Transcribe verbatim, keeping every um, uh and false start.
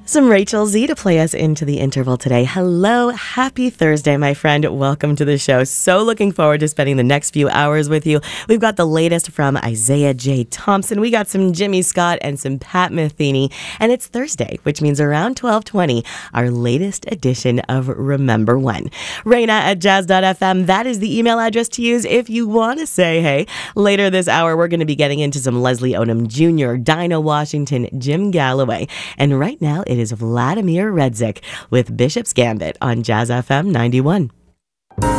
Some Rachel Z to play us into the interval today. Hello, happy Thursday, my friend. Welcome to the show. So looking forward to spending the next few hours with you. We've got the latest from Isaiah J. Thompson. We got some Jimmy Scott and some Pat Metheny. And it's Thursday, which means around twelve twenty, our latest edition of Remember When. Raina at jazz dot f m. That is the email address to use if you want to say hey. Later this hour, we're going to be getting into some Leslie Odom Junior, Dinah Washington, Jim Galloway. And right now, it is Vladimir Redzik with Bishop's Gambit on Jazz F M ninety-one.